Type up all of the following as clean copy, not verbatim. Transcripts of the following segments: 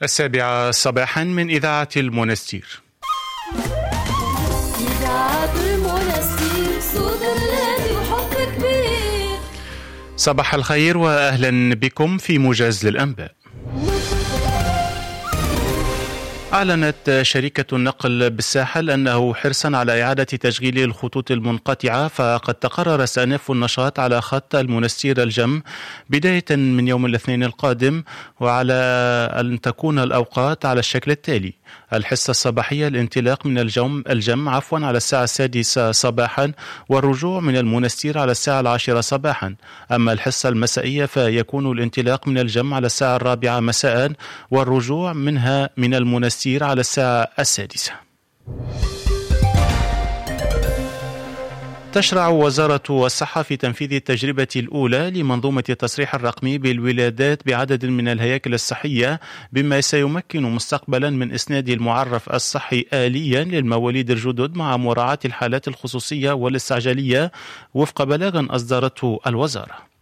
السابعة صباحا من إذاعة المنستير. إذاعة المنستير صوت الذي وحب كبير. صباح الخير وأهلا بكم في موجز للأنباء. أعلنت شركة النقل بالساحل أنه حرصا على إعادة تشغيل الخطوط المنقطعة، فقد تقرر استئناف النشاط على خط المنستير الجم بداية من يوم الاثنين القادم، وعلى أن تكون الأوقات على الشكل التالي: الحصة الصباحية الانطلاق من الجم على الساعة 6 صباحا، والرجوع من المنستير على الساعة 10 صباحا. أما الحصة المسائية فيكون الانطلاق من الجم على الساعة 4 مساء، والرجوع منها من المنستير على الساعة 6. تشرع وزارة الصحة في تنفيذ التجربة الأولى لمنظومة التصريح الرقمي بالولادات بعدد من الهياكل الصحية، بما سيمكن مستقبلا من إسناد المعرف الصحي آليا للمواليد الجدد مع مراعاة الحالات الخصوصية والاستعجالية، وفق بلاغ أصدرته الوزارة.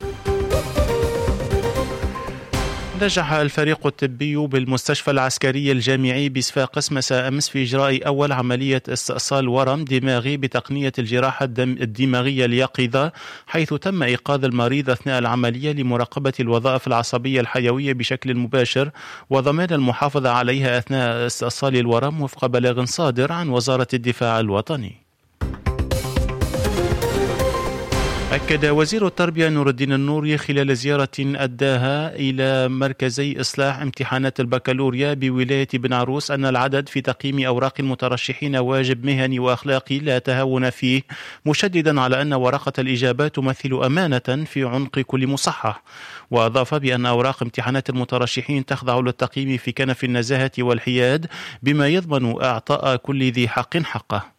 نجح الفريق الطبي بالمستشفى العسكري الجامعي بصفاقس مساء أمس في إجراء أول عملية استئصال ورم دماغي بتقنية الجراحة الدماغية اليقظة، حيث تم إيقاظ المريض أثناء العملية لمراقبة الوظائف العصبية الحيوية بشكل مباشر وضمان المحافظة عليها أثناء استئصال الورم، وفق بلاغ صادر عن وزارة الدفاع الوطني. أكد وزير التربية نور الدين النوري خلال زيارة أداها إلى مركزي إصلاح امتحانات البكالوريا بولاية بن عروس أن العدد في تقييم أوراق المترشحين واجب مهني وأخلاقي لا تهاون فيه، مشددا على أن ورقة الإجابة تمثل أمانة في عنق كل مصحح. وأضاف بأن أوراق امتحانات المترشحين تخضع للتقييم في كنف النزاهة والحياد، بما يضمن إعطاء كل ذي حق حقه.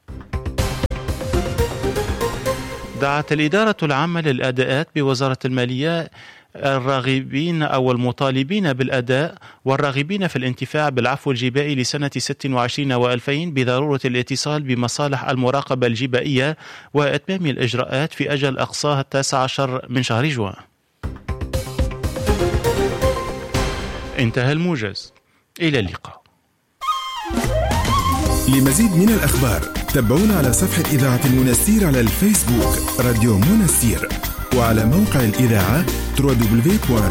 دعت الإدارة العامة للأداءات بوزارة المالية الراغبين أو المطالبين بالأداء والراغبين في الانتفاع بالعفو الجبائي لسنة 26 و2000 بضرورة الاتصال بمصالح المراقبة الجبائية وإتمام الإجراءات في أجل أقصاها 19 من شهر جوان. انتهى الموجز، إلى اللقاء. لمزيد من الأخبار تابعونا على صفحة إذاعة المنستير على الفيسبوك راديو منستير، وعلى موقع الإذاعة www.radiomunastir.com.